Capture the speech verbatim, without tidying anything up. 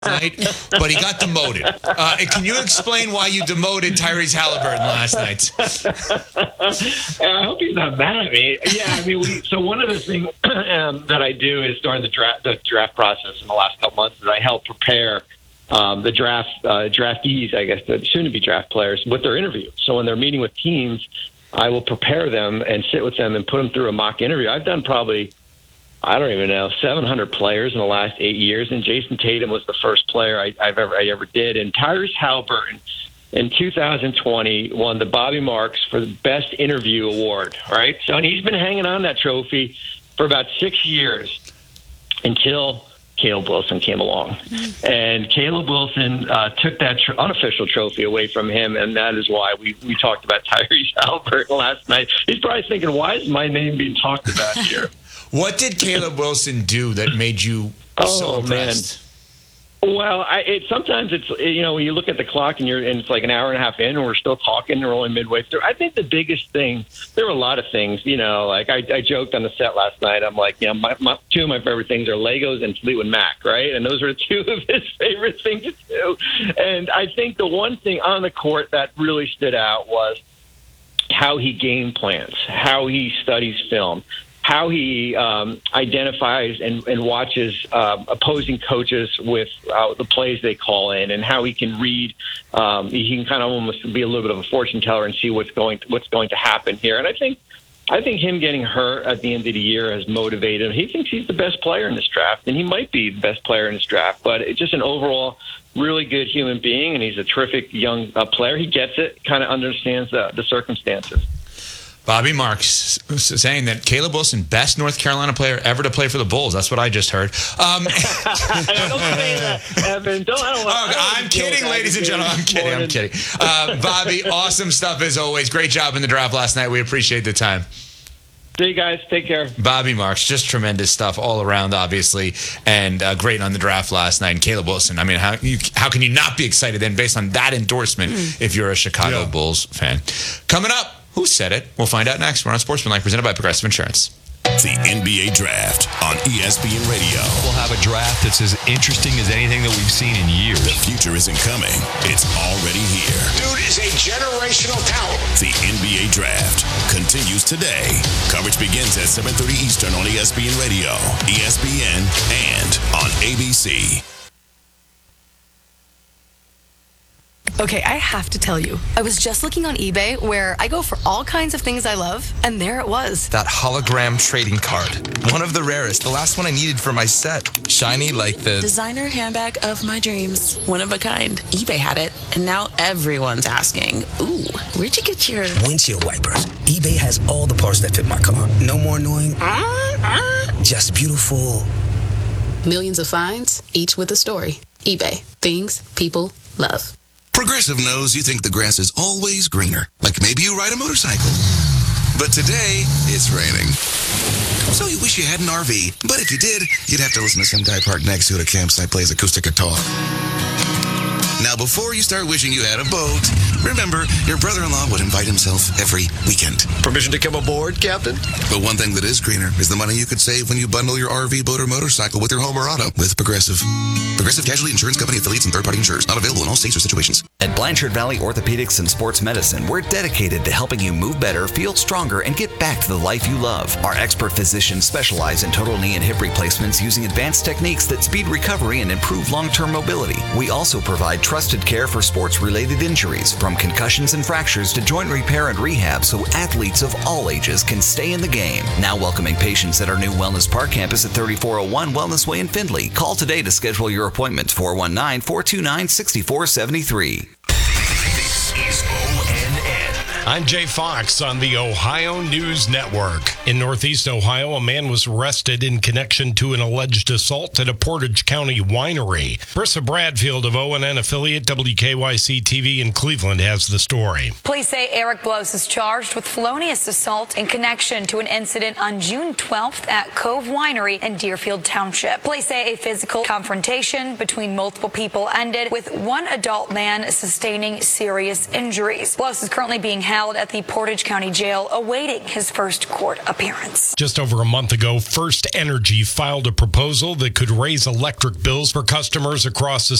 night, but he got demoted. Uh, can you explain why you demoted Tyrese Halliburton last night? I hope he's not mad at me. Yeah, I mean, we, so one of the things um, that I do is during the draft, the draft process in the last couple months is I help prepare um, the draft uh, draftees, I guess, the soon-to-be draft players with their interview. So when they're meeting with teams, I will prepare them and sit with them and put them through a mock interview. I've done probably, I don't even know, seven hundred players in the last eight years, and Jason Tatum was the first player I, I've ever I ever did. And Tyrese Halliburton in two thousand twenty won the Bobby Marks for the Best Interview Award, right? So and he's been hanging on that trophy for about six years until Caleb Wilson came along. And Caleb Wilson uh, took that tr- unofficial trophy away from him, and that is why we, we talked about Tyrese Halliburton last night. He's probably thinking, why is my name being talked about here? What did Caleb Wilson do that made you oh, so impressed? Man. Well, I, it, sometimes it's, you know, when you look at the clock and you're and it's like an hour and a half in and we're still talking and we're only midway through. I think the biggest thing, there were a lot of things, you know, like I, I joked on the set last night. I'm like, you know, my, my, two of my favorite things are Legos and Fleetwood Mac, right? And those are two of his favorite things to do. And I think the one thing on the court that really stood out was how he game plans, how he studies film, how he um, identifies and, and watches uh, opposing coaches with uh, the plays they call in, and how he can read. Um, he can kind of almost be a little bit of a fortune teller and see what's going to, what's going to happen here. And I think I think him getting hurt at the end of the year has motivated him. He thinks he's the best player in this draft, and he might be the best player in this draft. But it's just an overall really good human being, and he's a terrific young uh, player. He gets it, kind of understands the, the circumstances. Bobby Marks saying that Caleb Wilson, best North Carolina player ever to play for the Bulls. That's what I just heard. Um, don't say that, Evan. Don't, I don't, oh, I don't I'm kidding, ladies and gentlemen. I'm kidding. I'm kidding. Uh, Bobby, awesome stuff as always. Great job in the draft last night. We appreciate the time. See you guys. Take care. Bobby Marks, just tremendous stuff all around, obviously, and uh, great on the draft last night. And Caleb Wilson, I mean, how you, how can you not be excited then based on that endorsement mm. if you're a Chicago yeah. Bulls fan? Coming up, who said it? We'll find out next. We're on Sportsmanlike, presented by Progressive Insurance. The N B A Draft on E S P N Radio. We'll have a draft that's as interesting as anything that we've seen in years. The future isn't coming. It's already here. Dude is a generational talent. The N B A Draft continues today. Coverage begins at seven thirty Eastern on E S P N Radio, E S P N, and on A B C. Okay, I have to tell you, I was just looking on eBay where I go for all kinds of things I love, and there it was. That hologram trading card. One of the rarest. The last one I needed for my set. Shiny like the... designer handbag of my dreams. One of a kind. eBay had it, and now everyone's asking, ooh, where'd you get your... windshield wipers. eBay has all the parts that fit my car. No more annoying... Uh, uh, just beautiful. Millions of finds, each with a story. eBay. Things people love. Progressive knows you think the grass is always greener, like maybe you ride a motorcycle. But today, it's raining. So you wish you had an R V, but if you did, you'd have to listen to some guy parked next to it at a campsite plays acoustic guitar. Now, before you start wishing you had a boat, remember, your brother-in-law would invite himself every weekend. Permission to come aboard, Captain? But one thing that is greener is the money you could save when you bundle your R V, boat, or motorcycle with your home or auto with Progressive. Progressive Casualty Insurance Company affiliates and third-party insurers. Not available in all states or situations. At Blanchard Valley Orthopedics and Sports Medicine, we're dedicated to helping you move better, feel stronger, and get back to the life you love. Our expert physicians specialize in total knee and hip replacements using advanced techniques that speed recovery and improve long-term mobility. We also provide trusted care for sports-related injuries, from concussions and fractures to joint repair and rehab, so athletes of all ages can stay in the game. Now welcoming patients at our new Wellness Park campus at thirty-four oh one Wellness Way in Findlay. Call today to schedule your appointment, four one nine, four two nine, six four seven three. This is O N N. I'm Jay Fox on the Ohio News Network. In Northeast Ohio, a man was arrested in connection to an alleged assault at a Portage County winery. Brissa Bradfield of O N N affiliate W K Y C T V in Cleveland has the story. Police say Eric Blows is charged with felonious assault in connection to an incident on June twelfth at Cove Winery in Deerfield Township. Police say a physical confrontation between multiple people ended with one adult man sustaining serious injuries. Blows is currently being held held at the Portage County Jail awaiting his first court appearance. Just over a month ago, First Energy filed a proposal that could raise electric bills for customers across the